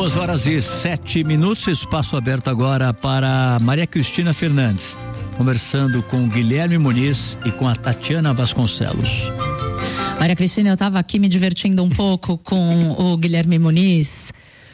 2h07, espaço aberto agora para Maria Cristina Fernandes, conversando com o Guilherme Muniz e com a Tatiana Vasconcelos. Maria Cristina, eu estava aqui me divertindo um pouco com o Guilherme Muniz,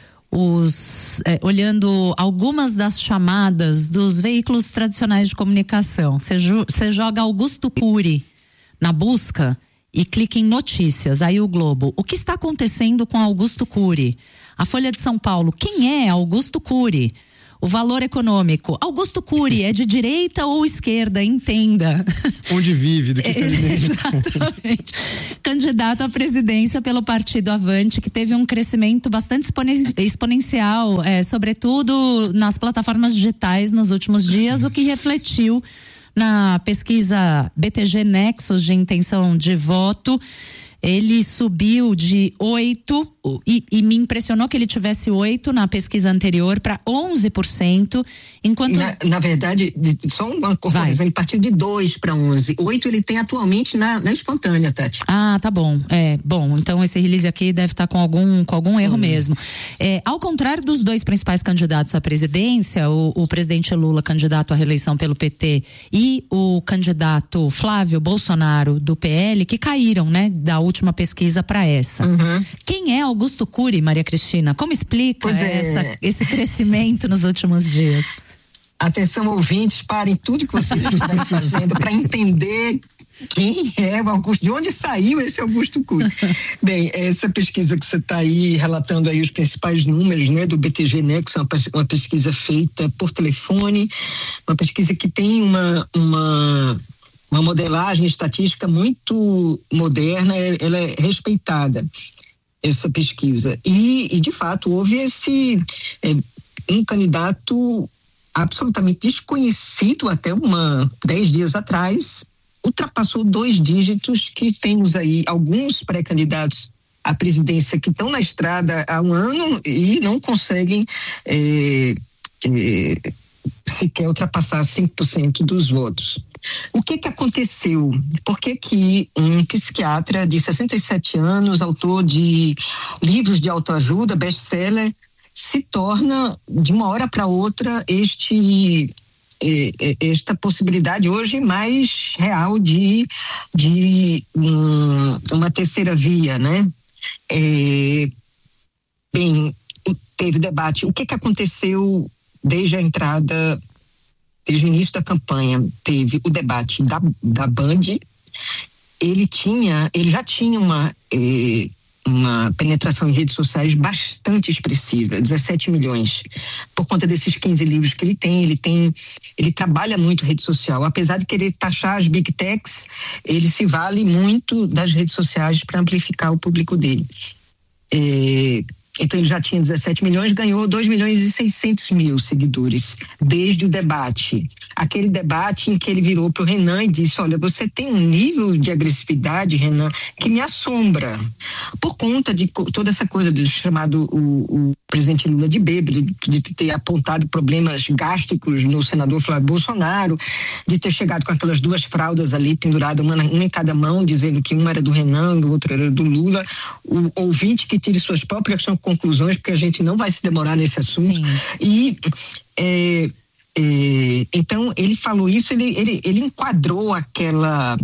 olhando algumas das chamadas dos veículos tradicionais de comunicação. Você joga Augusto Cury na busca e clica em notícias, aí o Globo. O que está acontecendo com Augusto Cury? A Folha de São Paulo, quem é Augusto Cury? O Valor Econômico, Augusto Cury é de direita ou esquerda? Entenda. Onde vive, do que se alimenta. Exatamente. Candidato à presidência pelo Partido Avante, que teve um crescimento bastante exponencial, sobretudo nas plataformas digitais nos últimos dias, o que refletiu na pesquisa BTG Nexus de intenção de voto. Ele subiu de 8 e me impressionou que ele tivesse 8 na pesquisa anterior para 11%, enquanto... Na verdade, só uma correção, ele partiu de 2 para 11. 8 ele tem atualmente na espontânea, Tati. Ah, tá bom. Bom, então esse release aqui deve estar com algum erro mesmo. Ao contrário dos dois principais candidatos à presidência, o presidente Lula, candidato à reeleição pelo PT, e o candidato Flávio Bolsonaro, do PL, que caíram, né, da última pesquisa para essa. Uhum. Quem é Augusto Cury, Maria Cristina? Como explica esse crescimento nos últimos dias? Atenção, ouvintes, parem tudo que vocês estiverem fazendo para entender quem é o Augusto, de onde saiu esse Augusto Cury. Bem, essa pesquisa que você está aí relatando aí os principais números, né, do BTG Nexus, uma pesquisa feita por telefone, uma pesquisa que tem uma modelagem estatística muito moderna, ela é respeitada, essa pesquisa. E de fato, houve um candidato absolutamente desconhecido até 10 dias atrás, ultrapassou 2 dígitos, que temos aí alguns pré-candidatos à presidência que estão na estrada há 1 ano e não conseguem sequer ultrapassar 5% dos votos. O que aconteceu? Por que um psiquiatra de 67 anos, autor de livros de autoajuda, best-seller, se torna de uma hora para outra esta possibilidade hoje mais real de uma terceira via, né? Teve debate. O que aconteceu desde a entrada, desde o início da campanha? Teve o debate da Band. Ele já tinha uma penetração em redes sociais bastante expressiva, 17 milhões, por conta desses 15 livros que ele tem. Ele trabalha muito rede social, apesar de querer taxar as big techs, ele se vale muito das redes sociais para amplificar o público dele. Então ele já tinha 17 milhões, ganhou 2.600.000 seguidores desde o debate. Aquele debate em que ele virou para o Renan e disse: olha, você tem um nível de agressividade, Renan, que me assombra, por conta de toda essa coisa do chamado o presidente Lula de bêbado, de ter apontado problemas gástricos no senador Flávio Bolsonaro, de ter chegado com aquelas 2 fraldas ali penduradas, uma em cada mão, dizendo que uma era do Renan, o outro era do Lula. O ouvinte que tire suas próprias conclusões, porque a gente não vai se demorar nesse assunto. Sim. Então ele falou isso, ele enquadrou aquela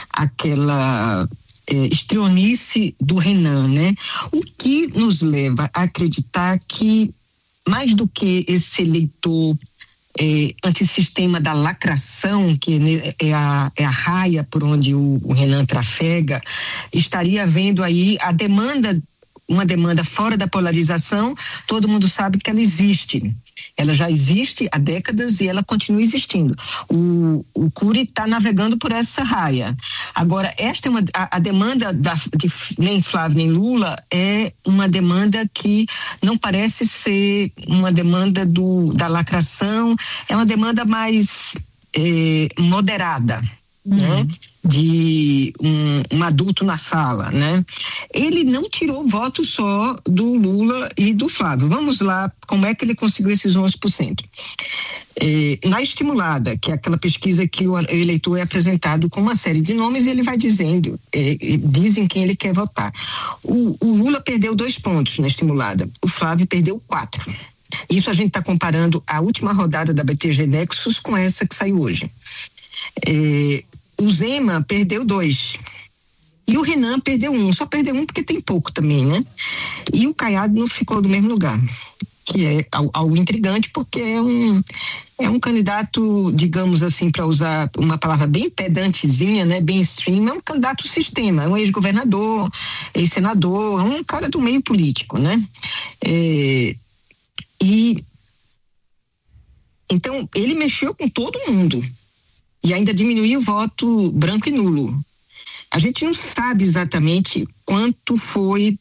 estrionice do Renan, né? O que nos leva a acreditar que, mais do que esse eleitor antissistema da lacração, que é a raia por onde o Renan trafega, estaria havendo aí uma demanda fora da polarização. Todo mundo sabe que ela existe. Ela já existe há décadas e ela continua existindo. O Cury está navegando por essa raia. Agora, esta é a demanda de nem Flávio nem Lula é uma demanda que não parece ser uma demanda da lacração, é uma demanda mais moderada. né? De um adulto na sala, né? Ele não tirou voto só do Lula e do Flávio. Vamos lá, como é que ele conseguiu esses 11%? Na estimulada, que é aquela pesquisa que o eleitor é apresentado com uma série de nomes e ele vai dizendo, dizem quem ele quer votar. O Lula perdeu 2 pontos na estimulada, o Flávio perdeu 4. Isso a gente está comparando a última rodada da BTG Nexus com essa que saiu hoje. O Zema perdeu 2 e o Renan perdeu 1, só perdeu 1 porque tem pouco também, né? E o Caiado não ficou no mesmo lugar, que é algo intrigante, porque é um candidato, digamos assim, para usar uma palavra bem pedantezinha, né, bem extreme, é um candidato sistema, é um ex-governador, ex-senador, é um cara do meio político, né? Então ele mexeu com todo mundo e ainda diminuiu o voto branco e nulo. A gente não sabe exatamente quanto foi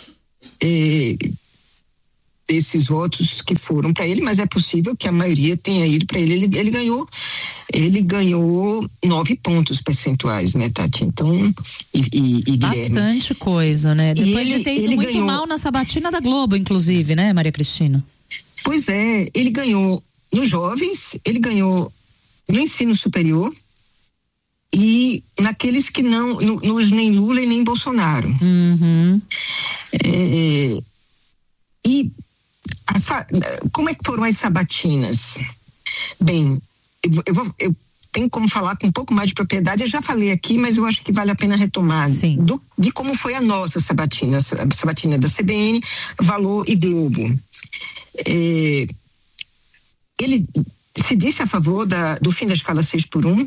desses votos que foram para ele, mas é possível que a maioria tenha ido para ele. Ele ganhou 9 pontos percentuais, né, Tati? Então, e bastante coisa, né? Depois de ter ido muito mal na sabatina da Globo, inclusive, né, Maria Cristina? Pois é, ele ganhou nos jovens, ele ganhou no ensino superior e naqueles que não, nos nem Lula e nem Bolsonaro. E como é que foram as sabatinas? Bem, eu tenho como falar com um pouco mais de propriedade, eu já falei aqui, mas eu acho que vale a pena retomar de como foi a nossa sabatina, a sabatina da CBN, Valor e Globo. Ele se disse a favor do fim da escala 6x1,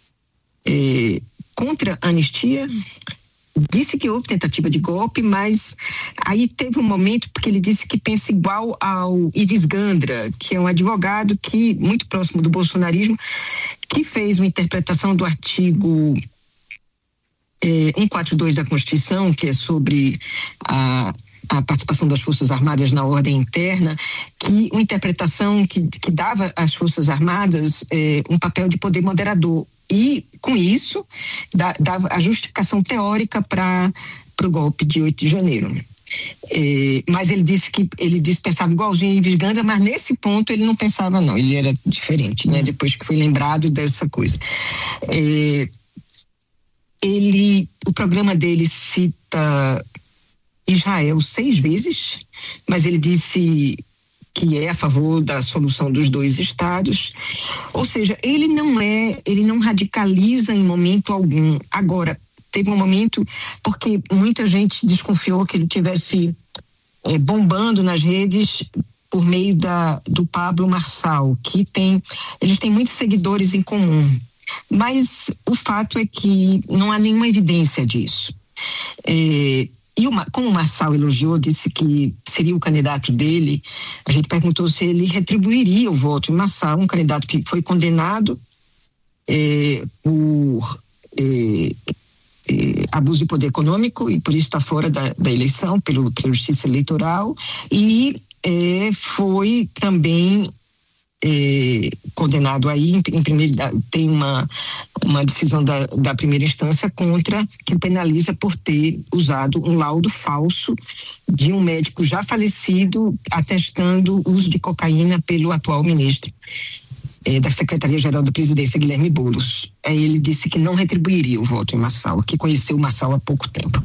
contra a anistia, disse que houve tentativa de golpe, mas aí teve um momento porque ele disse que pensa igual ao Iris Gandra, que é um advogado muito próximo do bolsonarismo, que fez uma interpretação do artigo 142 da Constituição, que é sobre a participação das Forças Armadas na ordem interna, que uma interpretação que dava às Forças Armadas um papel de poder moderador. E, com isso, dava a justificação teórica para o golpe de 8 de janeiro. Mas ele disse que pensava igualzinho a Iris Gandra, mas nesse ponto ele não pensava, não. Ele era diferente, né? Depois que foi lembrado dessa coisa. O programa dele cita Israel 6 vezes, mas ele disse que é a favor da solução dos 2 estados. Ou seja, ele não radicaliza em momento algum. Agora, teve um momento porque muita gente desconfiou que ele tivesse bombando nas redes por meio do Pablo Marçal, eles têm muitos seguidores em comum. Mas o fato é que não há nenhuma evidência disso. Como o Marçal elogiou, disse que seria o candidato dele, a gente perguntou se ele retribuiria o voto. O Marçal, um candidato que foi condenado por abuso de poder econômico e por isso está fora da eleição, pela justiça eleitoral, e foi também condenado aí, tem uma decisão da primeira instância que o penaliza por ter usado um laudo falso de um médico já falecido atestando o uso de cocaína pelo atual ministro da Secretaria-Geral da Presidência, Guilherme Boulos. Ele disse que não retribuiria o voto em Marçal, que conheceu o Marçal há pouco tempo.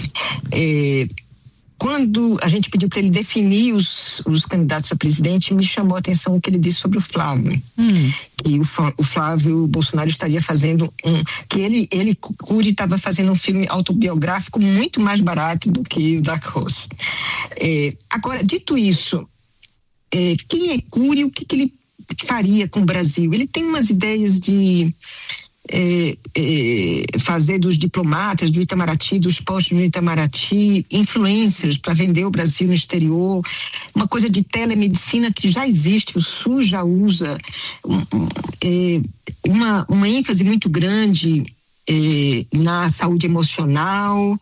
Quando a gente pediu para ele definir os candidatos a presidente, me chamou a atenção o que ele disse sobre o Flávio. Que o Flávio Bolsonaro estaria fazendo Cury estava fazendo um filme autobiográfico muito mais barato do que o Dark Horse. Agora, dito isso, quem é Cury, o que ele faria com o Brasil? Ele tem umas ideias de fazer dos diplomatas do Itamaraty, dos postos do Itamaraty, influencers para vender o Brasil no exterior, uma coisa de telemedicina que já existe, o SUS já usa, uma ênfase muito grande na saúde emocional,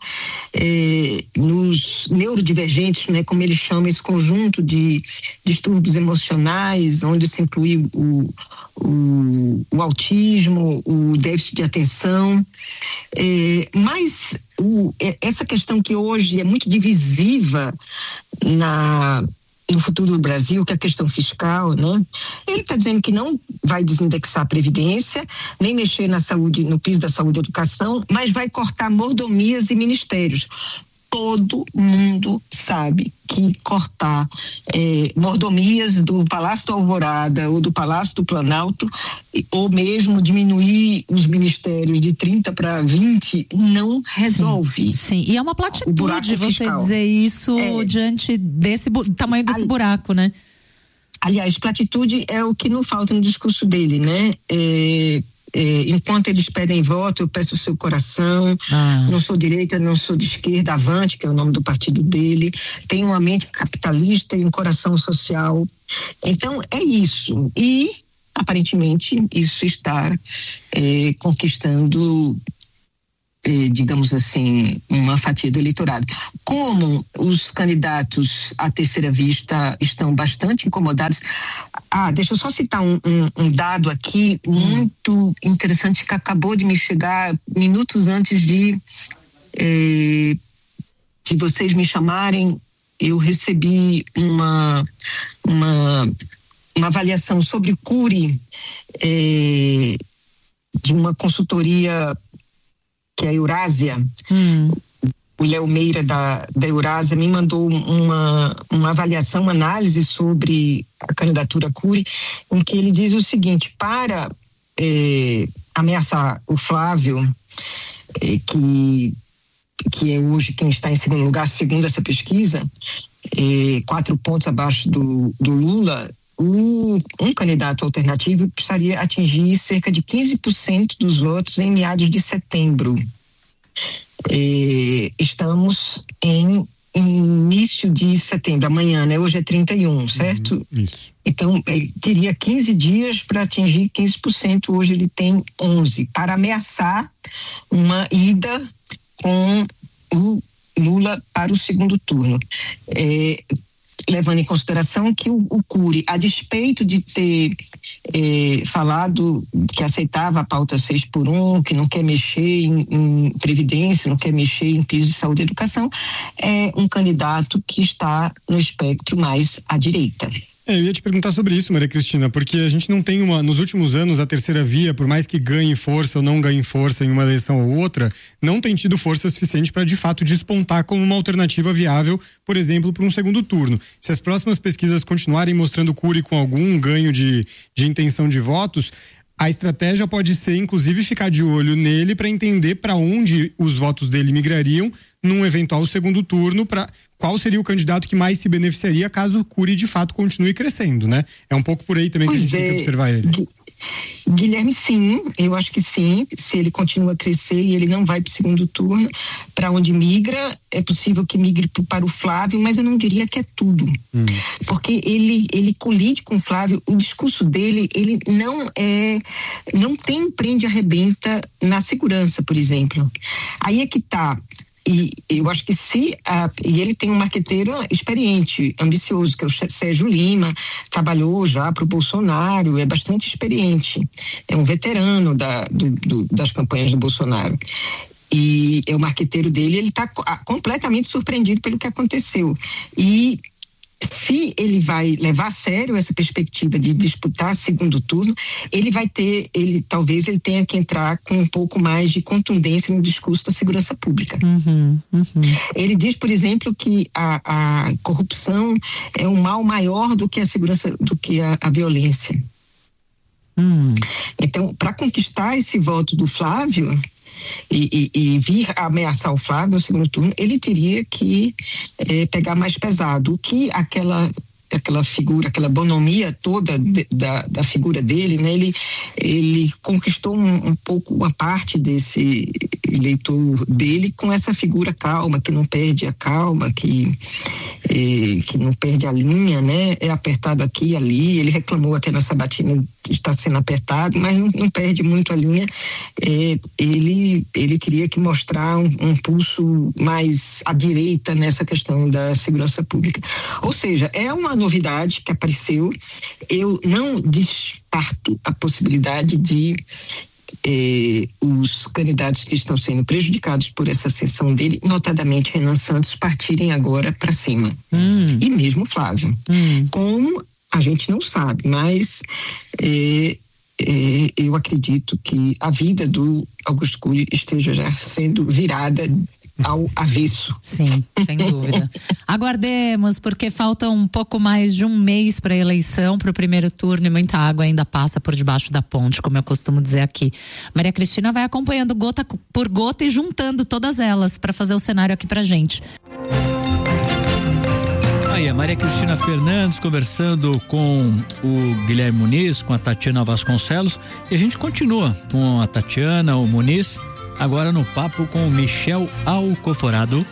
nos neurodivergentes, né, como ele chama esse conjunto de distúrbios emocionais, onde se inclui o autismo, o déficit de atenção, mas essa questão que hoje é muito divisiva no futuro do Brasil, que é a questão fiscal, né? Ele está dizendo que não vai desindexar a Previdência, nem mexer na saúde, no piso da saúde e educação, mas vai cortar mordomias e ministérios. Todo mundo sabe que cortar mordomias do Palácio do Alvorada ou do Palácio do Planalto, ou mesmo diminuir os ministérios de 30 para 20, não resolve. Sim, e é uma platitude você dizer isso diante desse tamanho desse buraco, né? Aliás, platitude é o que não falta no discurso dele, né? Enquanto eles pedem voto, eu peço o seu coração. Não sou direita, não sou de esquerda, Avante, que é o nome do partido dele. Tenho uma mente capitalista e um coração social. Então, é isso. E, aparentemente, isso está conquistando, digamos assim, uma fatia do eleitorado. Como os candidatos à terceira vista estão bastante incomodados. Deixa eu só citar um dado aqui muito interessante que acabou de me chegar minutos antes de vocês me chamarem. Eu recebi uma avaliação sobre o CURI de uma consultoria que é a Eurásia. O Léo Meira da Eurásia me mandou uma avaliação, uma análise sobre a candidatura CURI, em que ele diz o seguinte: para ameaçar o Flávio, que é hoje quem está em segundo lugar, segundo essa pesquisa, 4 pontos abaixo do Lula, um candidato alternativo precisaria atingir cerca de 15% dos votos em meados de setembro. Estamos em início de setembro, amanhã, né? Hoje é 31, certo? Isso. Então, ele teria 15 dias para atingir 15%, hoje ele tem 11, para ameaçar uma ida com o Lula para o segundo turno. Levando em consideração que o CURI, a despeito de ter falado que aceitava a pauta 6x1, que não quer mexer em Previdência, não quer mexer em piso de saúde e educação, é um candidato que está no espectro mais à direita. Eu ia te perguntar sobre isso, Maria Cristina, porque a gente não tem nos últimos anos, a terceira via, por mais que ganhe força ou não ganhe força em uma eleição ou outra, não tem tido força suficiente para de fato despontar como uma alternativa viável, por exemplo, para um segundo turno. Se as próximas pesquisas continuarem mostrando o CURI com algum ganho de intenção de votos, a estratégia pode ser, inclusive, ficar de olho nele para entender para onde os votos dele migrariam num eventual segundo turno, para qual seria o candidato que mais se beneficiaria caso o CURI de fato continue crescendo, né? É um pouco por aí também que a gente tem que observar ele. Guilherme, sim, eu acho que sim. Se ele continua a crescer e ele não vai para o segundo turno, para onde migra, é possível que migre para o Flávio, mas eu não diria que é tudo. Porque ele colide com o Flávio, o discurso dele, ele não tem prende arrebenta na segurança, por exemplo. Aí é que tá. E eu acho que e ele tem um marqueteiro experiente, ambicioso, que é o Sérgio Lima, trabalhou já para o Bolsonaro, é bastante experiente, é um veterano das campanhas do Bolsonaro. E é o marqueteiro dele, ele está completamente surpreendido pelo que aconteceu. E se ele vai levar a sério essa perspectiva de disputar segundo turno, talvez ele tenha que entrar com um pouco mais de contundência no discurso da segurança pública. Ele diz, por exemplo, que a corrupção é um mal maior do que a segurança, do que a violência. Então, para conquistar esse voto do Flávio e vir a ameaçar o Flávio no segundo turno, ele teria que pegar mais pesado. O que aquela figura, aquela bonomia toda da figura dele, né? Ele conquistou um pouco uma parte eleitor dele com essa figura calma, que não perde a calma, que não perde a linha, né? É apertado aqui e ali. Ele reclamou até na sabatina de estar sendo apertado, mas não perde muito a linha. Ele teria que mostrar um pulso mais à direita nessa questão da segurança pública. Ou seja, é uma novidade que apareceu. Eu não descarto a possibilidade de os candidatos que estão sendo prejudicados por essa ascensão dele, notadamente Renan Santos, partirem agora para cima. E mesmo Flávio. Como a gente não sabe, mas eu acredito que a vida do Augusto Cury esteja já sendo virada ao avesso. Sim, sem dúvida. Aguardemos, porque falta um pouco mais de um mês para a eleição, para o primeiro turno, e muita água ainda passa por debaixo da ponte, como eu costumo dizer aqui. Maria Cristina vai acompanhando gota por gota e juntando todas elas para fazer o cenário aqui pra gente. Aí, a Maria Cristina Fernandes conversando com o Guilherme Muniz, com a Tatiana Vasconcelos, e a gente continua com a Tatiana, o Muniz, agora no papo com o Michel Alcoforado.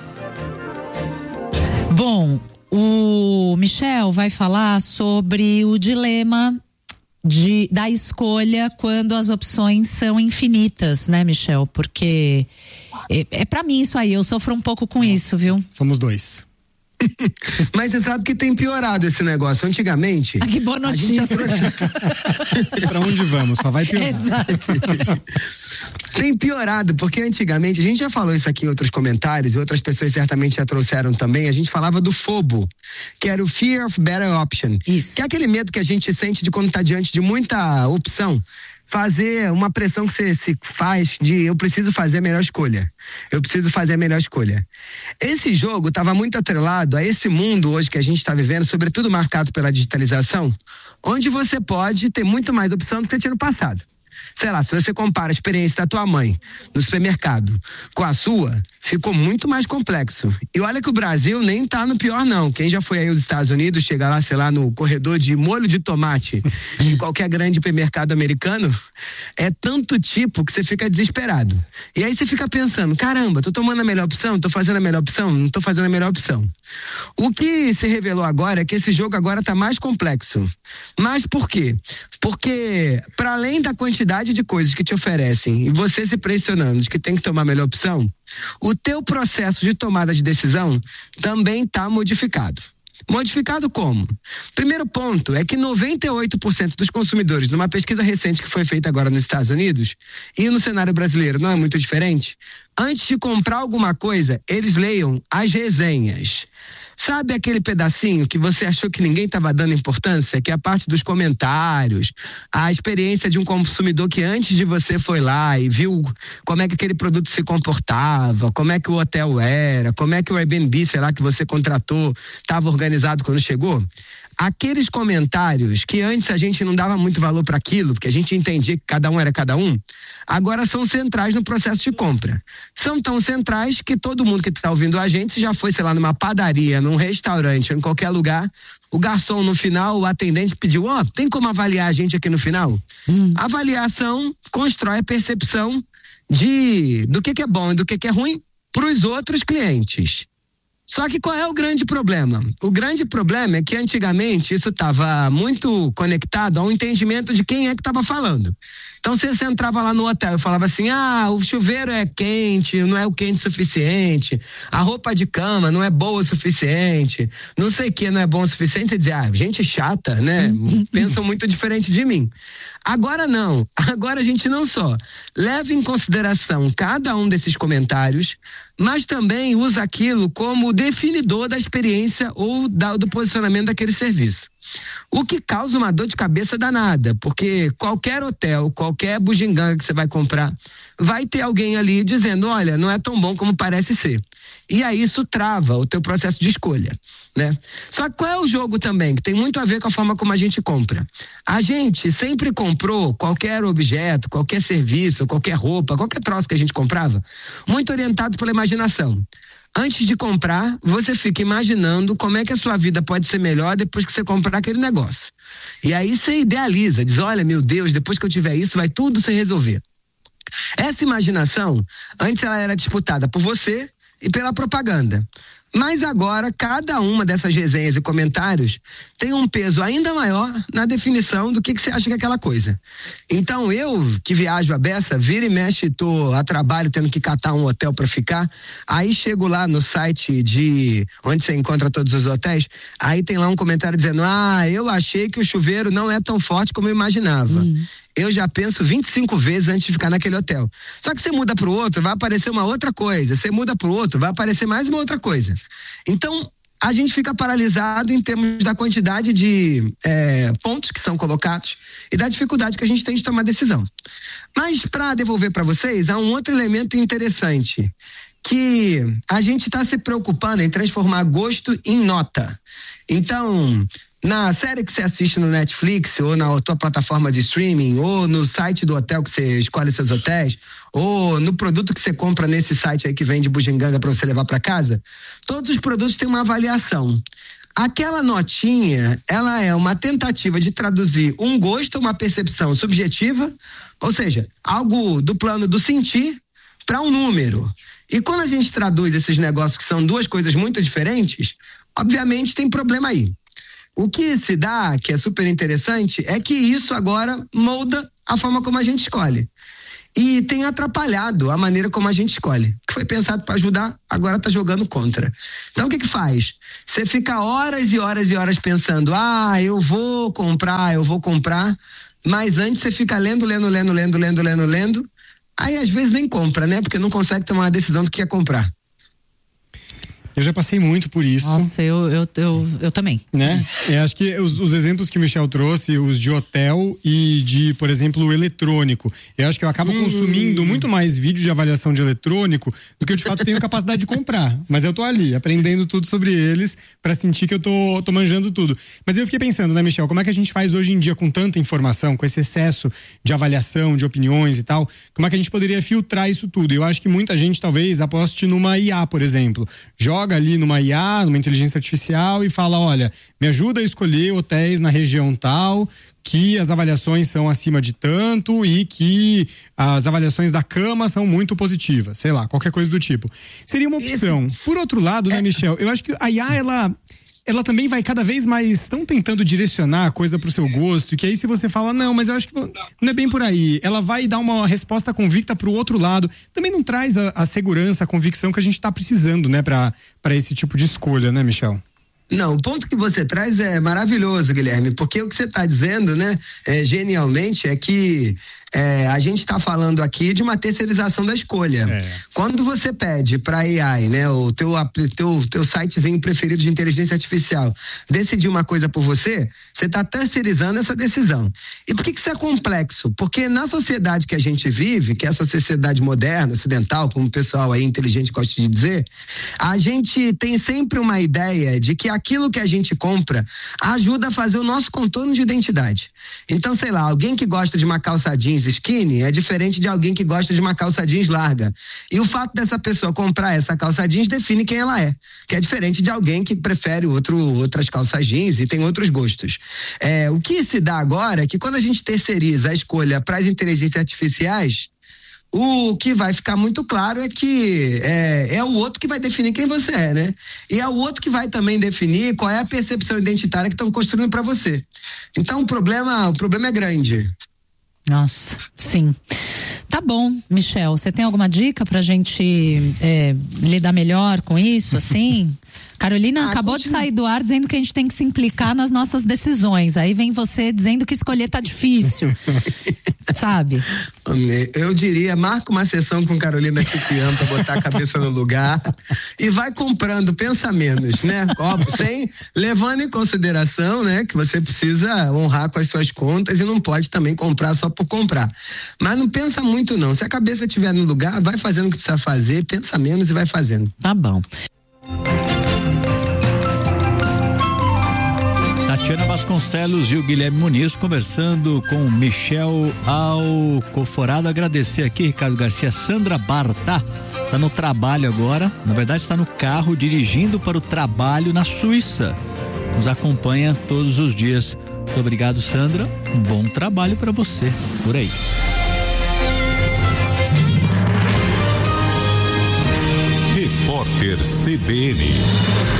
Bom, o Michel vai falar sobre o dilema da escolha quando as opções são infinitas, né, Michel? Porque é pra mim isso aí, eu sofro um pouco com isso, viu? Somos dois. Mas você sabe que tem piorado esse negócio. Antigamente. Que boa notícia. Pra onde vamos? Só vai piorar. Exato. Tem piorado, porque antigamente, a gente já falou isso aqui em outros comentários, e outras pessoas certamente já trouxeram também, a gente falava do FOBO, que era o Fear of Better Option. Isso. Que é aquele medo que a gente sente de quando está diante de muita opção. Fazer uma pressão que você se faz de eu preciso fazer a melhor escolha. Eu preciso fazer a melhor escolha. Esse jogo estava muito atrelado a esse mundo hoje que a gente está vivendo, sobretudo marcado pela digitalização, onde você pode ter muito mais opção do que você tinha no passado. Sei lá, se você compara a experiência da tua mãe no supermercado com a sua, ficou muito mais complexo. E olha que o Brasil nem tá no pior, não. Quem já foi aí aos Estados Unidos, chega lá, sei lá, no corredor de molho de tomate em qualquer grande supermercado americano, é tanto tipo que você fica desesperado. E aí você fica pensando, caramba, tô tomando a melhor opção? Tô fazendo a melhor opção? Não tô fazendo a melhor opção. O que se revelou agora é que esse jogo agora tá mais complexo. Mas por quê? Porque, para além da quantidade de coisas que te oferecem e você se pressionando de que tem que tomar a melhor opção, o teu processo de tomada de decisão também está modificado. Modificado como? Primeiro ponto é que 98% dos consumidores, numa pesquisa recente que foi feita agora nos Estados Unidos, e no cenário brasileiro não é muito diferente, antes de comprar alguma coisa, eles leiam as resenhas. Sabe aquele pedacinho que você achou que ninguém estava dando importância, que é a parte dos comentários, a experiência de um consumidor que antes de você foi lá e viu como é que aquele produto se comportava, como é que o hotel era, como é que o Airbnb, sei lá, que você contratou, estava organizado quando chegou? Aqueles comentários que antes a gente não dava muito valor para aquilo, porque a gente entendia que cada um era cada um, agora são centrais no processo de compra. São tão centrais que todo mundo que está ouvindo a gente já foi, sei lá, numa padaria, num restaurante, em qualquer lugar, o garçom no final, o atendente pediu, tem como avaliar a gente aqui no final? A avaliação constrói a percepção do que é bom e do que é ruim para os outros clientes. Só que qual é o grande problema? O grande problema é que antigamente isso estava muito conectado ao entendimento de quem é que estava falando. Então você entrava lá no hotel e falava assim, o chuveiro é quente, não é o quente suficiente, a roupa de cama não é boa o suficiente, não sei o que não é bom o suficiente. Você dizia, gente chata, né? Pensam muito diferente de mim. Agora não, agora a gente não só leva em consideração cada um desses comentários, mas também usa aquilo como definidor da experiência ou do posicionamento daquele serviço. O que causa uma dor de cabeça danada, porque qualquer hotel, qualquer bugiganga que você vai comprar, vai ter alguém ali dizendo, olha, não é tão bom como parece ser. E aí isso trava o teu processo de escolha, né? Só que qual é o jogo também, que tem muito a ver com a forma como a gente compra? A gente sempre comprou qualquer objeto, qualquer serviço, qualquer roupa, qualquer troço que a gente comprava, muito orientado pela imaginação. Antes de comprar, você fica imaginando como é que a sua vida pode ser melhor depois que você comprar aquele negócio. E aí você idealiza, diz, olha, meu Deus, depois que eu tiver isso, vai tudo se resolver. Essa imaginação, antes ela era disputada por você e pela propaganda. Mas agora, cada uma dessas resenhas e comentários tem um peso ainda maior na definição do que você acha que é aquela coisa. Então, eu, que viajo a beça, vira e mexe, tô a trabalho tendo que catar um hotel para ficar, aí chego lá no site de onde você encontra todos os hotéis, aí tem lá um comentário dizendo, eu achei que o chuveiro não é tão forte como eu imaginava. Eu já penso 25 vezes antes de ficar naquele hotel. Só que você muda pro outro, vai aparecer uma outra coisa. Você muda pro outro, vai aparecer mais uma outra coisa. Então, a gente fica paralisado em termos da quantidade de pontos que são colocados e da dificuldade que a gente tem de tomar decisão. Mas, para devolver para vocês, há um outro elemento interessante, que a gente está se preocupando em transformar gosto em nota. Então, na série que você assiste no Netflix, ou na tua plataforma de streaming, ou no site do hotel que você escolhe seus hotéis, ou no produto que você compra nesse site aí que vende bugiganga para você levar para casa, todos os produtos têm uma avaliação. Aquela notinha, ela é uma tentativa de traduzir um gosto, uma percepção subjetiva, ou seja, algo do plano do sentir para um número. E quando a gente traduz esses negócios que são duas coisas muito diferentes, obviamente tem problema aí. O que se dá, que é super interessante, é que isso agora molda a forma como a gente escolhe. E tem atrapalhado a maneira como a gente escolhe. Que foi pensado para ajudar, agora está jogando contra. Então o que faz? Você fica horas e horas e horas pensando, eu vou comprar, mas antes você fica lendo, aí às vezes nem compra, né? Porque não consegue tomar uma decisão do que quer comprar. Eu já passei muito por isso. Nossa, eu também. Né? Acho que os exemplos que o Michel trouxe, os de hotel e de, por exemplo, o eletrônico. Eu acho que eu acabo consumindo muito mais vídeo de avaliação de eletrônico do que eu de fato tenho capacidade de comprar. Mas eu tô ali, aprendendo tudo sobre eles para sentir que eu tô manjando tudo. Mas eu fiquei pensando, né, Michel, como é que a gente faz hoje em dia com tanta informação, com esse excesso de avaliação, de opiniões e tal, como é que a gente poderia filtrar isso tudo? Eu acho que muita gente talvez aposte numa IA, por exemplo. Joga ali numa IA, numa inteligência artificial e fala, olha, me ajuda a escolher hotéis na região tal, que as avaliações são acima de tanto e que as avaliações da cama são muito positivas, sei lá, qualquer coisa do tipo. Seria uma opção. Por outro lado, né, Michel, eu acho que a IA, ela também vai cada vez mais estão tentando direcionar a coisa pro seu gosto, que aí se você fala, não, mas eu acho que não é bem por aí, ela vai dar uma resposta convicta pro outro lado, também não traz a segurança, a convicção que a gente tá precisando, né, pra esse tipo de escolha, né, Michel? Não, o ponto que você traz é maravilhoso, Guilherme, porque o que você está dizendo, né, genialmente, é que a gente está falando aqui de uma terceirização da escolha. Quando você pede para a AI, né, o teu sitezinho preferido de inteligência artificial, decidir uma coisa por você está terceirizando essa decisão. E por que isso é complexo? Porque na sociedade que a gente vive, que é essa sociedade moderna, ocidental, como o pessoal aí inteligente gosta de dizer, a gente tem sempre uma ideia de que aquilo que a gente compra ajuda a fazer o nosso contorno de identidade. Então, sei lá, alguém que gosta de uma calça jeans skinny é diferente de alguém que gosta de uma calça jeans larga. E o fato dessa pessoa comprar essa calça jeans define quem ela é, que é diferente de alguém que prefere outras calças jeans e tem outros gostos. O que se dá agora é que quando a gente terceiriza a escolha para as inteligências artificiais, o que vai ficar muito claro é que é o outro que vai definir quem você é, né? E é o outro que vai também definir qual é a percepção identitária que estão construindo para você. Então o problema é grande. Nossa, sim. Tá bom, Michel, você tem alguma dica pra gente lidar melhor com isso, assim? Carolina acabou de sair do ar dizendo que a gente tem que se implicar nas nossas decisões. Aí vem você dizendo que escolher tá difícil. Sabe? Eu diria, marca uma sessão com Carolina Cipriano pra botar a cabeça no lugar e vai comprando, pensa menos, né? Óbvio, levando em consideração, né, que você precisa honrar com as suas contas e não pode também comprar só por comprar. Mas não pensa muito não. Se a cabeça estiver no lugar, vai fazendo o que precisa fazer, pensa menos e vai fazendo. Tá bom. Tatiana Vasconcelos e o Guilherme Muniz conversando com Michel Alcoforado. Agradecer aqui, Ricardo Garcia, Sandra Barta está no trabalho agora, na verdade está no carro dirigindo para o trabalho na Suíça, nos acompanha todos os dias. Muito obrigado, Sandra, um bom trabalho para você por aí. Repórter CBN.